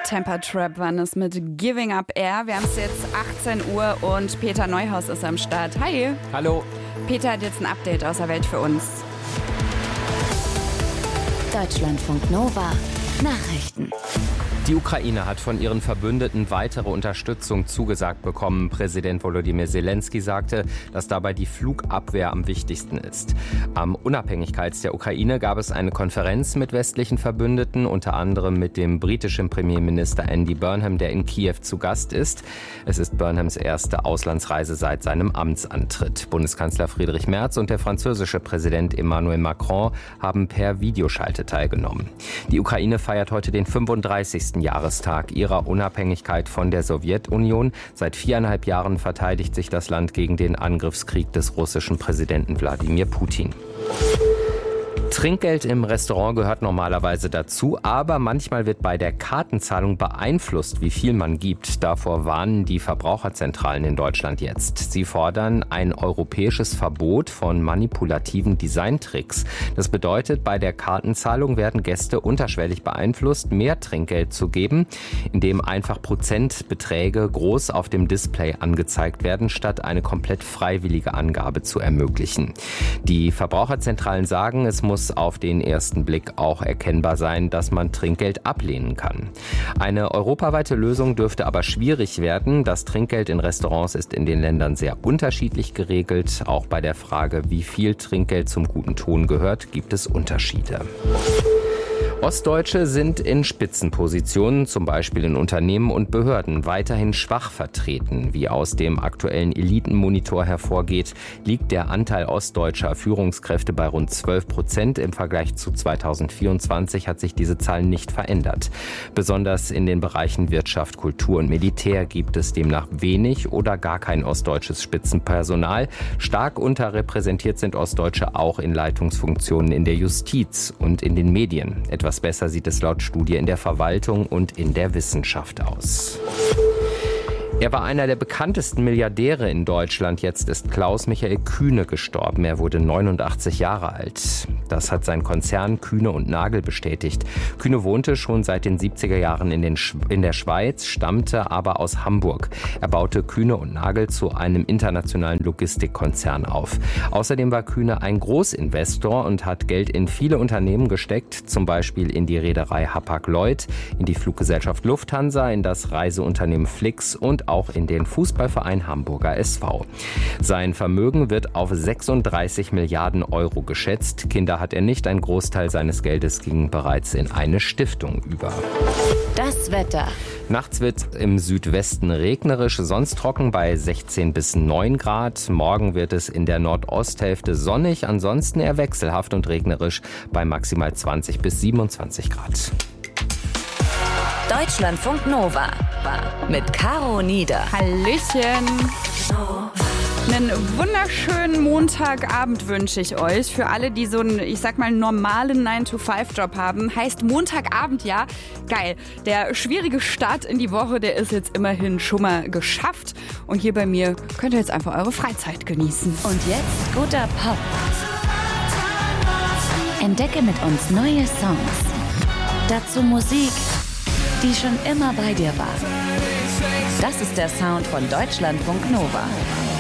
Temper Trap waren es mit Giving Up Air. Wir haben es jetzt 18 Uhr und Peter Neuhaus ist am Start. Hi. Hallo. Peter hat jetzt ein Update aus der Welt für uns. Deutschlandfunk Nova. Nachrichten. Die Ukraine hat von ihren Verbündeten weitere Unterstützung zugesagt bekommen. Präsident Volodymyr Zelensky sagte, dass dabei die Flugabwehr am wichtigsten ist. Am Unabhängigkeits der Ukraine gab es eine Konferenz mit westlichen Verbündeten, unter anderem mit dem britischen Premierminister Andy Burnham, der in Kiew zu Gast ist. Es ist Burnhams erste Auslandsreise seit seinem Amtsantritt. Bundeskanzler Friedrich Merz und der französische Präsident Emmanuel Macron haben per Videoschalte teilgenommen. Die Ukraine feiert heute den 35. Jahrestag ihrer Unabhängigkeit von der Sowjetunion. Seit 4,5 Jahren verteidigt sich das Land gegen den Angriffskrieg des russischen Präsidenten Wladimir Putin. Trinkgeld im Restaurant gehört normalerweise dazu, aber manchmal wird bei der Kartenzahlung beeinflusst, wie viel man gibt. Davor warnen die Verbraucherzentralen in Deutschland jetzt. Sie fordern ein europäisches Verbot von manipulativen Designtricks. Das bedeutet, bei der Kartenzahlung werden Gäste unterschwellig beeinflusst, mehr Trinkgeld zu geben, indem einfach Prozentbeträge groß auf dem Display angezeigt werden, statt eine komplett freiwillige Angabe zu ermöglichen. Die Verbraucherzentralen sagen, es muss auf den ersten Blick auch erkennbar sein, dass man Trinkgeld ablehnen kann. Eine europaweite Lösung dürfte aber schwierig werden. Das Trinkgeld in Restaurants ist in den Ländern sehr unterschiedlich geregelt. Auch bei der Frage, wie viel Trinkgeld zum guten Ton gehört, gibt es Unterschiede. Ostdeutsche sind in Spitzenpositionen, zum Beispiel in Unternehmen und Behörden, weiterhin schwach vertreten. Wie aus dem aktuellen Elitenmonitor hervorgeht, liegt der Anteil ostdeutscher Führungskräfte bei rund 12%. Im Vergleich zu 2024 hat sich diese Zahl nicht verändert. Besonders in den Bereichen Wirtschaft, Kultur und Militär gibt es demnach wenig oder gar kein ostdeutsches Spitzenpersonal. Stark unterrepräsentiert sind Ostdeutsche auch in Leitungsfunktionen in der Justiz und in den Medien. Etwas besser sieht es laut Studie in der Verwaltung und in der Wissenschaft aus. Er war einer der bekanntesten Milliardäre in Deutschland. Jetzt ist Klaus Michael Kühne gestorben. Er wurde 89 Jahre alt. Das hat sein Konzern Kühne und Nagel bestätigt. Kühne wohnte schon seit den 70er Jahren in der Schweiz, stammte aber aus Hamburg. Er baute Kühne und Nagel zu einem internationalen Logistikkonzern auf. Außerdem war Kühne ein Großinvestor und hat Geld in viele Unternehmen gesteckt, zum Beispiel in die Reederei Hapag-Lloyd, in die Fluggesellschaft Lufthansa, in das Reiseunternehmen Flix und auch in den Fußballverein Hamburger SV. Sein Vermögen wird auf 36 Milliarden Euro geschätzt. Kinder hat er nicht. Ein Großteil seines Geldes ging bereits in eine Stiftung über. Das Wetter. Nachts wird im Südwesten regnerisch, sonst trocken bei 16 bis 9 Grad. Morgen wird es in der Nordosthälfte sonnig, ansonsten eher wechselhaft und regnerisch bei maximal 20 bis 27 Grad. Deutschlandfunk Nova mit Caro Nieder. Hallöchen. Einen wunderschönen Montagabend wünsche ich euch. Für alle, die so einen, ich sag mal, normalen 9-to-5-Job haben, heißt Montagabend ja geil. Der schwierige Start in die Woche, der ist jetzt immerhin schon mal geschafft. Und hier bei mir könnt ihr jetzt einfach eure Freizeit genießen. Und jetzt guter Pop. Entdecke mit uns neue Songs. Dazu Musik, die schon immer bei dir war. Das ist der Sound von Deutschlandfunk Nova.